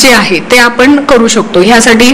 जे आहे ते आपण करू शकतो. ह्यासाठी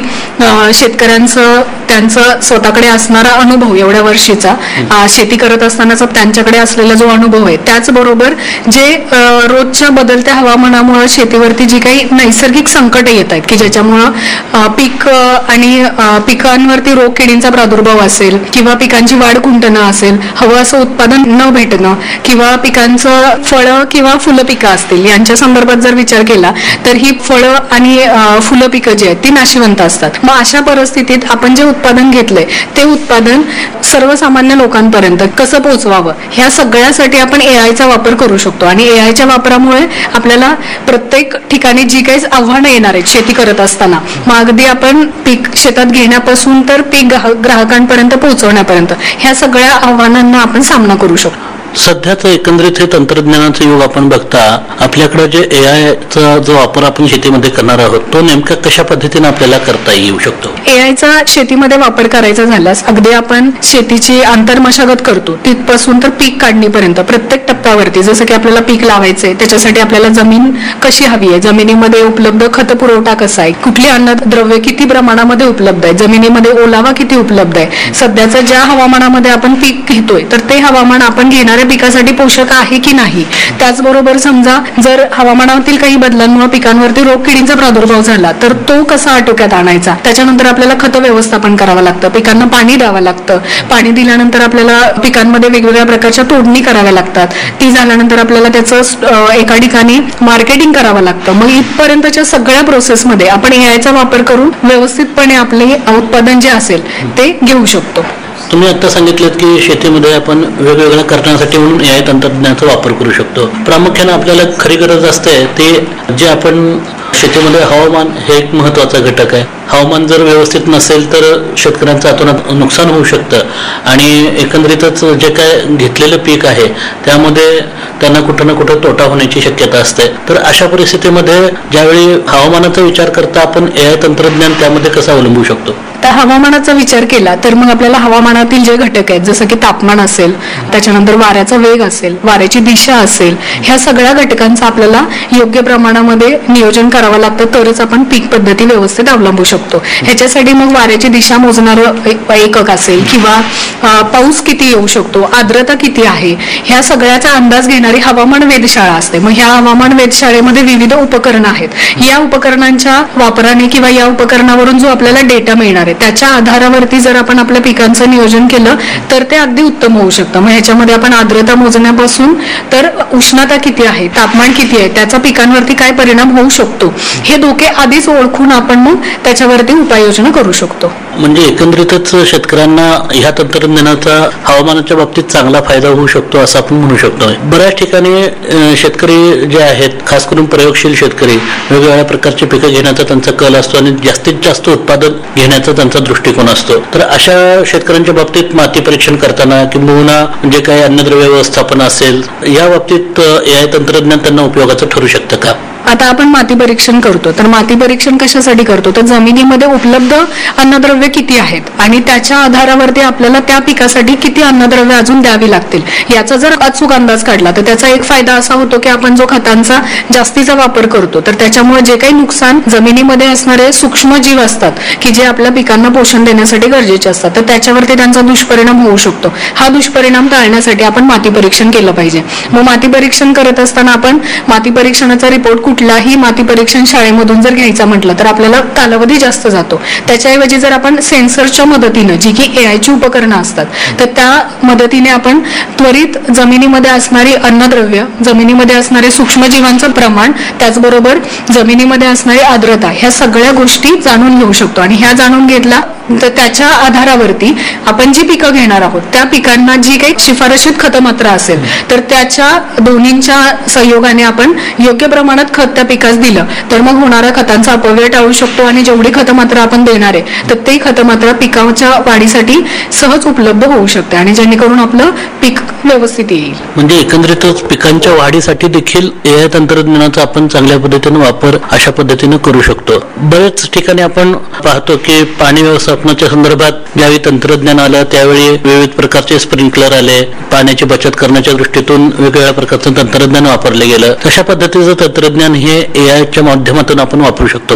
शेतकऱ्यांचं त्यांचं स्वतःकडे असणारा अनुभव एवढ्या वर्षीचा शेती करत असतानाचा त्यांच्याकडे असलेला जो अनुभव आहे, त्याचबरोबर जे रोजच्या बदलत्या हवामानामुळे शेतीवरती जी काही नैसर्गिक संकटे येत आहेत की ज्याच्यामुळं पीक आणि पिकांवरती रोग किडींचा प्रादुर्भाव असेल किंवा पिकांची वाढ खुंटणं असेल, हवं असं उत्पादन न भेटणं किंवा पिकांचं फळं किंवा फुलं पिकं असतील यांच्या संदर्भात जर विचार केला तर ही फळं आणि फुलं पिकं जी आहेत ती नाशिवंत असतात. मग अशा परिस्थितीत आपण जे उत्पादन घेतलंय ते उत्पादन सर्वसामान्य लोकांपर्यंत कसं पोहोचवावं ह्या सगळ्यासाठी आपण एआयचा वापर करू शकतो. आणि एआयच्या वापरामुळे आपल्याला प्रत्येक ठिकाणी जी काही आव्हानं येणार आहेत शेती करत असताना, मग अगदी आपण पीक शेतात घेण्यापासून तर पीक ग्राहकांपर्यंत पोहोचवण्यापर्यंत ह्या सगळ्या आव्हानांना आपण सामना करू शकतो. सध्याचं एकंदरीत हे तंत्रज्ञानाचं युग आपण बघता आपल्याकडे जे एआयचा जो वापर आपण शेतीमध्ये करणार आहोत तो नेमका कशा पद्धतीने आपल्याला करता येऊ शकतो? एआयचा शेतीमध्ये वापर करायचा झाल्यास अगदी आपण शेतीची आंतरमशागत करतो तिथपासून तर पीक काढणीपर्यंत प्रत्येक टप्प्यावरती, जसं की आपल्याला पीक लावायचंय त्याच्यासाठी आपल्याला जमीन कशी हवी आहे, जमिनीमध्ये उपलब्ध खत पुरवठा कसा आहे, कुठली अन्नद्रव्य किती प्रमाणामध्ये उपलब्ध आहे, जमिनीमध्ये ओलावा किती उपलब्ध आहे, सध्याचं ज्या हवामानामध्ये आपण पीक घेतोय तर ते हवामान आपण घेणाऱ्या पिकासाठी पोषक आहे की नाही. त्याचबरोबर समजा जर हवामानातील काही बदलांमुळे पिकांवरती रोग किडींचा प्रादुर्भाव झाला तर तो कसा आटोक्यात आणायचा. त्याच्यानंतर आपल्याला खत व्यवस्थापन करावं लागतं, पिकांना पाणी द्यावं लागतं, पाणी दिल्यानंतर आपल्याला पिकांमध्ये वेगवेगळ्या प्रकारच्या तोडणी कराव्या लागतात, ती झाल्यानंतर आपल्याला त्याचं एका ठिकाणी मार्केटिंग करावं लागतं. मग इथपर्यंतच्या सगळ्या प्रोसेसमध्ये आपण एआयचा वापर करून व्यवस्थितपणे आपले उत्पादन जे असेल ते घेऊ शकतो. तुम्ही आता सांगितलं की शेतीमध्ये आपण वेगवेगळ्या कारणासाठी म्हणून एआय तंत्रज्ञानाचा वापर करू शकतो. प्रामुख्याने आपल्याला खरी गरज असते ते जे आपण शेतीमध्ये हवामान हे एक महत्वाचा घटक आहे. हवामान जर व्यवस्थित नसेल तर शेतकऱ्यांचं अतोनात नुकसान होऊ शकतं आणि एकंदरीतच जे काय घेतलेलं पीक आहे त्यामध्ये त्यांना कुठं ना कुठं तोटा होण्याची शक्यता असते. तर अशा परिस्थितीमध्ये ज्यावेळी हवामानाचा विचार करता आपण एआय तंत्रज्ञान त्यामध्ये कसं अवलंबू शकतो? तर हवामानाचा विचार केला तर मग आपल्याला हवामानातील जे घटक आहेत जसं की तापमान असेल, त्याच्यानंतर वाऱ्याचा वेग असेल, वाऱ्याची दिशा असेल, ह्या सगळ्या घटकांचं आपल्याला योग्य प्रमाणामध्ये नियोजन करावं लागतं तरच आपण पीक पद्धती व्यवस्थित अवलंबू शकतो. ह्याच्यासाठी मग वाऱ्याची दिशा मोजणारं एकक असेल किंवा पाऊस किती येऊ शकतो, आर्द्रता किती आहे, ह्या सगळ्याचा अंदाज घेणारी हवामान वेधशाळा असते. मग ह्या हवामान वेधशाळेमध्ये विविध उपकरणं आहेत. या उपकरणांच्या वापराने किंवा या उपकरणावरून जो आपल्याला डेटा मिळणार त्याच्या आधारावरती जर आपण आपल्या पिकांचं नियोजन केलं तर ते अगदी उत्तम होऊ शकतं. मग ह्याच्यामध्ये आपण आर्द्रता मोजण्यापासून तर उष्णता किती आहे, तापमान किती आहे, त्याचा पिकांवरती काय परिणाम होऊ शकतो हे धोके आधीच ओळखून आपण मग त्याच्यावरती उपाययोजना करू शकतो. म्हणजे एकंदरीतच शेतकऱ्यांना ह्या तंत्रज्ञानाचा हवामानाच्या बाबतीत चांगला फायदा होऊ शकतो असं आपण म्हणू शकतो. बऱ्याच ठिकाणी शेतकरी जे आहेत खास करून प्रयोगशील शेतकरी वेगवेगळ्या प्रकारचे पिकं घेण्याचा त्यांचा कल असतो आणि जास्तीत जास्त उत्पादन घेण्याचा त्यांचा दृष्टिकोन असतो. तर अशा शेतकऱ्यांच्या बाबतीत माती परीक्षण करताना किंबहुना जे काही अन्नद्रव्य व्यवस्थापन असेल या बाबतीत एआय तंत्रज्ञान त्यांना उपयोगाचं ठरू शकतं का? आता आपण माती परीक्षण करतो तर माती परीक्षण कशासाठी करतो तर जमिनीमध्ये उपलब्ध अन्नद्रव्य किती आहेत आणि त्याच्या आधारावरती आपल्याला त्या पिकासाठी किती अन्नद्रव्य अजून द्यावी लागतील याचा जर अचूक अंदाज काढला तर त्याचा एक फायदा असा होतो की आपण जो खतांचा जास्तीचा वापर करतो तर त्याच्यामुळे जे काही नुकसान जमिनीमध्ये असणारे सूक्ष्म जीव असतात की जे आपल्या पिकांना पोषण देण्यासाठी गरजेचे असतात तर त्याच्यावरती त्यांचा दुष्परिणाम होऊ शकतो. हा दुष्परिणाम टाळण्यासाठी आपण माती परीक्षण केलं पाहिजे. मग माती परीक्षण करत असताना आपण माती परीक्षणाचा रिपोर्ट कुठलाही माती परीक्षण शाळेमधून जर घ्यायचा म्हटलं तर आपल्याला कालावधी जास्त जातो. त्याच्याऐवजी जर आपण सेन्सरच्या मदतीनं जी की एआयची उपकरणं असतात तर त्या मदतीने आपण त्वरित जमिनीमध्ये असणारी अन्नद्रव्य, जमिनीमध्ये असणारे सूक्ष्मजीवांचं प्रमाण, त्याचबरोबर जमिनीमध्ये असणारी आर्द्रता ह्या सगळ्या गोष्टी जाणून घेऊ शकतो. आणि ह्या जाणून घेतला तर त्याच्या आधारावरती आपण जी पिकं घेणार आहोत त्या पिकांना जी काही शिफारशीत खतमात्रा असेल तर त्याच्या दोन्हींच्या सहयोगाने आपण योग्य प्रमाणात खत त्या पिकास दिलं तर मग होणारा खतांचा अपव्यय टाळू शकतो आणि जेवढी खतमात्रा आपण देणार आहे तर ते खतमात्रा पिकाच्या वाढीसाठी सहज उपलब्ध होऊ शकते आणि जेणेकरून आपलं पीक व्यवस्थित येईल. म्हणजे एकंदरीतच पिकांच्या वाढीसाठी देखील एआय तंत्रज्ञानाचा आपण चांगल्या पद्धतीने वापर अशा पद्धतीने करू शकतो. बरेच ठिकाणी आपण पाहतो की पाणी व्यवस्थापनाच्या संदर्भात ज्यावेळी तंत्रज्ञान आलं त्यावेळी विविध प्रकारचे स्प्रिंकलर आले, पाण्याची बचत करण्याच्या दृष्टीतून वेगवेगळ्या प्रकारचं तंत्रज्ञान वापरले गेलं. तशा पद्धतीचं तंत्रज्ञान हे एआयच्या माध्यमातून आपण वापरू शकतो.